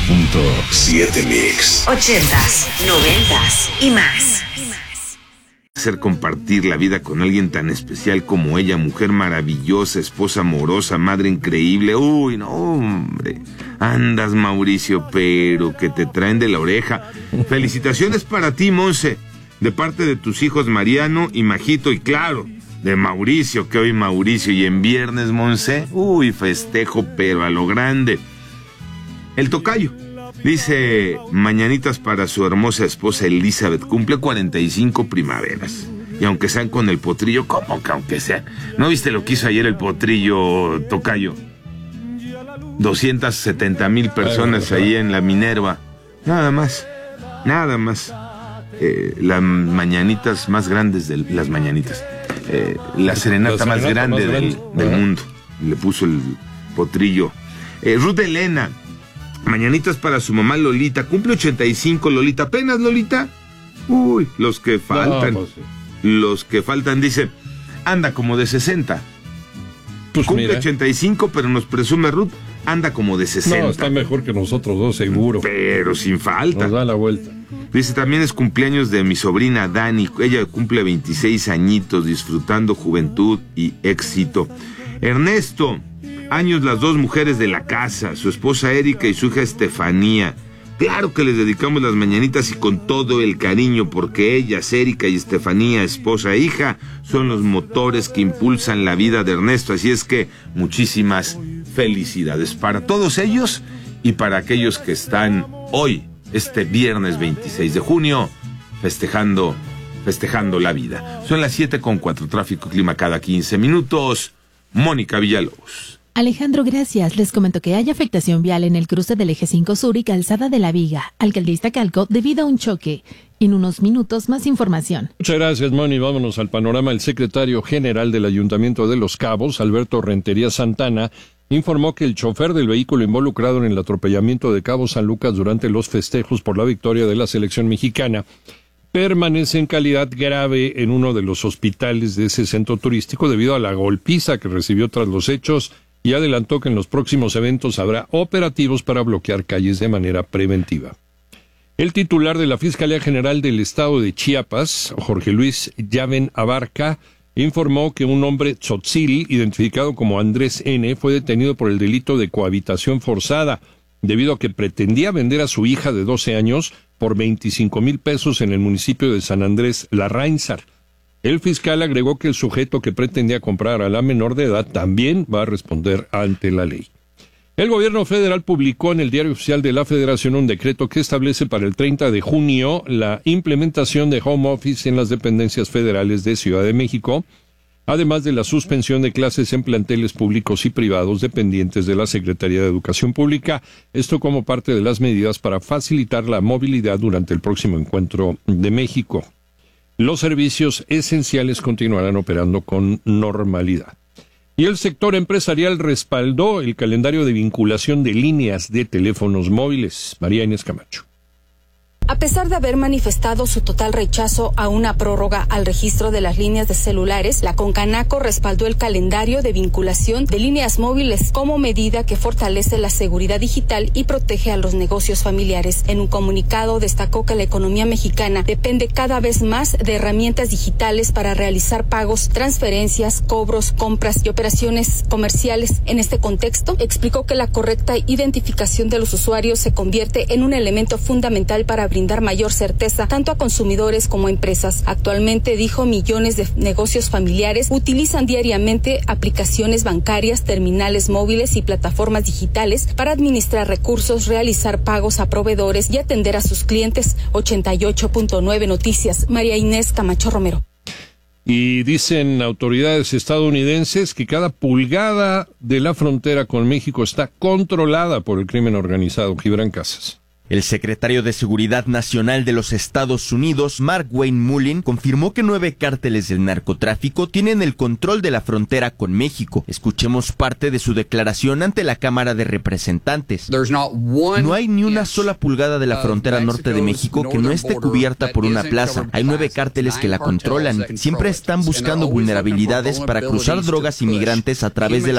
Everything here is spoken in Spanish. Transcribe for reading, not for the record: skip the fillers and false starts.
98.7 Mix. 80s, 90s y más. Hacer compartir la vida con alguien tan especial como ella, mujer maravillosa, esposa amorosa, madre increíble. Uy, no, hombre. Andas, Mauricio, pero que te traen de la oreja. Felicitaciones para ti, Monse, de parte de tus hijos Mariano y Majito, y claro, de Mauricio, que hoy Mauricio, y en viernes, Monse, uy, festejo, pero a lo grande. El tocayo dice mañanitas para su hermosa esposa Elizabeth, cumple 45 primaveras. Y aunque sean con el potrillo, ¿cómo que aunque sean? ¿No viste lo que hizo ayer el potrillo, tocayo? 270,000 personas ahí en la Minerva. Nada más. Las mañanitas más grandes las mañanitas. La serenata más grande del mundo. Le puso el potrillo. Ruth Elena, mañanitas para su mamá Lolita, cumple 85, Lolita, apenas Lolita. Uy, los que faltan. No, pues sí. Los que faltan, dice, anda como de 60. Pues cumple 85, pero nos presume Ruth, anda como de 60. No, está mejor que nosotros dos, seguro. Pero sin falta. Nos da la vuelta. Dice, también es cumpleaños de mi sobrina Dani, ella cumple 26 añitos, disfrutando juventud y éxito. Ernesto, años las dos mujeres de la casa, su esposa Erika y su hija Estefanía. Claro que les dedicamos las mañanitas y con todo el cariño, porque ellas, Erika y Estefanía, esposa e hija, son los motores que impulsan la vida de Ernesto. Así es que muchísimas felicidades para todos ellos y para aquellos que están hoy, este viernes 26 de junio, festejando la vida. Son las 7:04, tráfico, clima cada 15 minutos. Mónica Villalobos. Alejandro, gracias. Les comento que hay afectación vial en el cruce del Eje 5 Sur y Calzada de la Viga, Alcaldía Calco, debido a un choque. En unos minutos, más información. Muchas gracias, Moni. Vámonos al panorama. El secretario general del Ayuntamiento de Los Cabos, Alberto Rentería Santana, informó que el chofer del vehículo involucrado en el atropellamiento de Cabo San Lucas durante los festejos por la victoria de la selección mexicana permanece en calidad grave en uno de los hospitales de ese centro turístico debido a la golpiza que recibió tras los hechos, y adelantó que en los próximos eventos habrá operativos para bloquear calles de manera preventiva. El titular de la Fiscalía General del Estado de Chiapas, Jorge Luis Llaven Abarca, informó que un hombre tzotzil, identificado como Andrés N., fue detenido por el delito de cohabitación forzada, debido a que pretendía vender a su hija de 12 años por 25,000 pesos en el municipio de San Andrés Larráinzar. El fiscal agregó que el sujeto que pretendía comprar a la menor de edad también va a responder ante la ley. El gobierno federal publicó en el Diario Oficial de la Federación un decreto que establece para el 30 de junio la implementación de home office en las dependencias federales de Ciudad de México, además de la suspensión de clases en planteles públicos y privados dependientes de la Secretaría de Educación Pública, esto como parte de las medidas para facilitar la movilidad durante el próximo encuentro de México. Los servicios esenciales continuarán operando con normalidad. Y el sector empresarial respaldó el calendario de vinculación de líneas de teléfonos móviles. María Inés Camacho. A pesar de haber manifestado su total rechazo a una prórroga al registro de las líneas de celulares, la Concanaco respaldó el calendario de vinculación de líneas móviles como medida que fortalece la seguridad digital y protege a los negocios familiares. En un comunicado destacó que la economía mexicana depende cada vez más de herramientas digitales para realizar pagos, transferencias, cobros, compras y operaciones comerciales. En este contexto, explicó que la correcta identificación de los usuarios se convierte en un elemento fundamental para brindar mayor certeza tanto a consumidores como a empresas. Actualmente, dijo, millones de negocios familiares utilizan diariamente aplicaciones bancarias, terminales móviles y plataformas digitales para administrar recursos, realizar pagos a proveedores y atender a sus clientes. 88.9 Noticias, María Inés Camacho Romero. Y dicen autoridades estadounidenses que cada pulgada de la frontera con México está controlada por el crimen organizado. Gibran Casas. El secretario de Seguridad Nacional de los Estados Unidos, Mark Wayne Mullin, confirmó que 9 cárteles del narcotráfico tienen el control de la frontera con México. Escuchemos parte de su declaración ante la Cámara de Representantes. No hay ni una sola pulgada de la frontera norte de México que no esté cubierta por una plaza. Hay 9 cárteles que la controlan. Siempre están buscando vulnerabilidades para cruzar drogas y migrantes a través de la